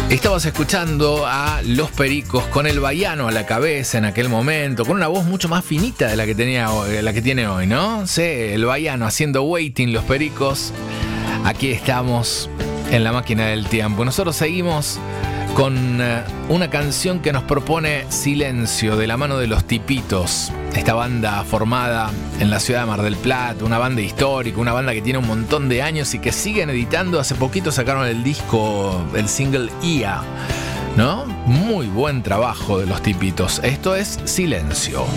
Estabas escuchando a Los Pericos con el baiano a la cabeza en aquel momento, con una voz mucho más finita de la que tiene hoy, ¿no? Sí, el baiano haciendo Waiting, Los Pericos. Aquí estamos en la máquina del tiempo. Nosotros seguimos con una canción que nos propone Silencio, de la mano de Los Tipitos. Esta banda formada en la ciudad de Mar del Plata, una banda histórica, una banda que tiene un montón de años y que siguen editando. Hace poquito sacaron el disco, el single IA, ¿no? Muy buen trabajo de Los Tipitos. Esto es Silencio.